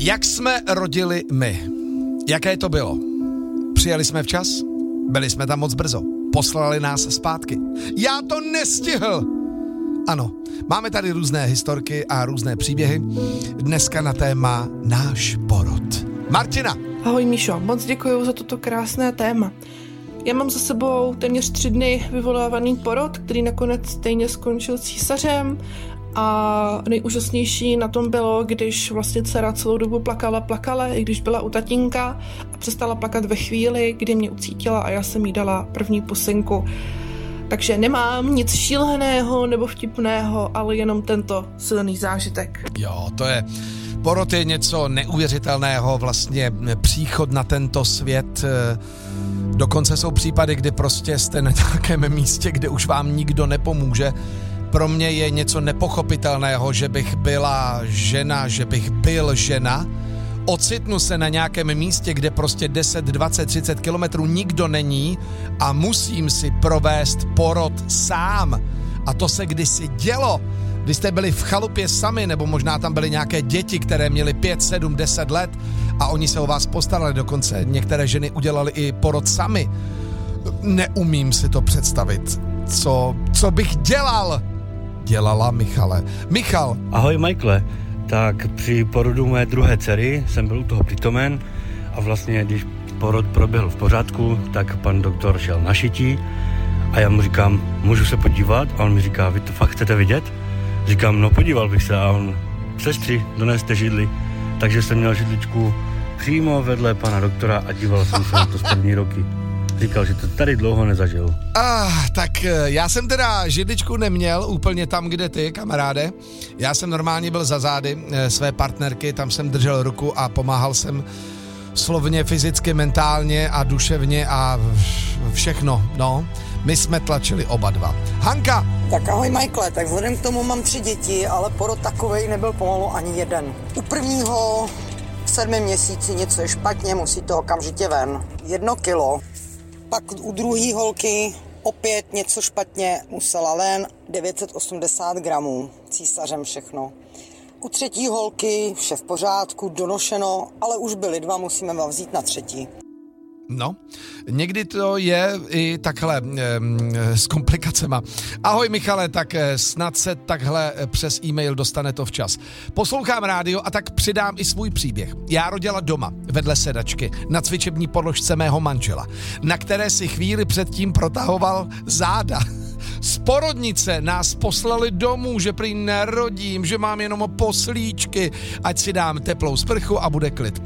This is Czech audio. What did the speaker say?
Jak jsme rodili my? Jaké to bylo? Přijeli jsme včas? Byli jsme tam moc brzo. Poslali nás zpátky. Já to nestihl! Ano, máme tady různé historky a různé příběhy. Dneska na téma náš porod. Martina! Ahoj Míšo, moc děkuju za toto krásné téma. Já mám za sebou téměř 3 dny vyvolávaný porod, který nakonec stejně skončil císařem a nejúžasnější na tom bylo, když vlastně dcera celou dobu plakala, i když byla u tatínka a přestala plakat ve chvíli, kdy mě ucítila a já jsem jí dala první pusinku. Takže nemám nic šíleného nebo vtipného, ale jenom tento silný zážitek. Jo, to je... Porod je něco neuvěřitelného, vlastně příchod na tento svět. Dokonce jsou případy, kdy prostě jste na nějakém místě, kde už vám nikdo nepomůže. Pro mě je něco nepochopitelného, že bych byla žena, že bych byl žena. Ocitnu se na nějakém místě, kde prostě 10, 20, 30 kilometrů nikdo není a musím si provést porod sám. A to se kdysi dělo. Vy jste byli v chalupě sami, nebo možná tam byly nějaké děti, které měly 5, 7, 10 let a oni se o vás postarali, dokonce některé ženy udělali i porod sami. Neumím si to představit. Co bych dělala Michale. Michal. Ahoj Michaele, tak při porodu mé druhé dcery jsem byl u toho přítomen a vlastně když porod proběhl v pořádku, tak pan doktor šel na šití a já mu říkám, můžu se podívat? A on mi říká, vy to fakt chcete vidět? Říkám, no podíval bych se a on, sestři, doneste židli. Takže jsem měl židličku přímo vedle pana doktora a díval jsem se na to z první roky. Říkal, že to tady dlouho nezažil. Tak já jsem teda židličku neměl úplně tam, kde ty, kamaráde. Já jsem normálně byl za zády své partnerky, tam jsem držel ruku a pomáhal jsem slovně, fyzicky, mentálně a duševně a všechno, no. My jsme tlačili oba dva. Hanka! Tak ahoj Michaele, tak vzhledem k tomu mám 3 děti, ale porod takovej nebyl pomalu ani jeden. U prvního v 7. měsíci něco je špatně, musí to okamžitě ven. 1 kilo. Pak u druhé holky opět něco špatně, musela ven 980 gramů, císařem všechno. U 3. holky vše v pořádku, donošeno, ale už byly 2, musíme vám vzít na 3. No, někdy to je i takhle s komplikacema. Ahoj Michale, tak snad se takhle přes e-mail dostane to včas. Poslouchám rádio a tak přidám i svůj příběh. Já rodila doma, vedle sedačky, na cvičební podložce mého manžela, na které si chvíli předtím protahoval záda. Z porodnice nás poslali domů, že prý nerodím, že mám jenom poslíčky, ať si dám teplou sprchu a bude klid.